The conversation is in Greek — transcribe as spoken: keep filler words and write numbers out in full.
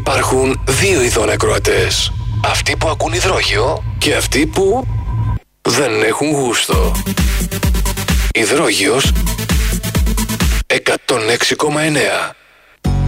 Υπάρχουν δύο ειδών ακροατές. Αυτοί που ακούν υδρόγειο και αυτοί που δεν έχουν γούστο. Υδρόγειος εκατόν έξι κόμμα εννέα.